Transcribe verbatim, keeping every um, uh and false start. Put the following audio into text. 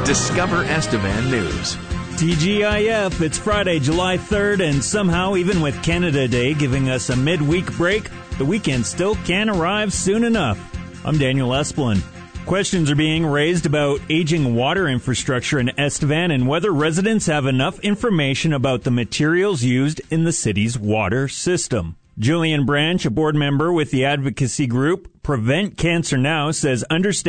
Discover Estevan News. T G I F, it's Friday, July third, and somehow, even with Canada Day giving us a midweek break, the weekend still can't arrive soon enough. I'm Daniel Esplin. Questions are being raised about aging water infrastructure in Estevan and whether residents have enough information about the materials used in the city's water system. Julian Branch, a board member with the advocacy group Prevent Cancer Now, says understanding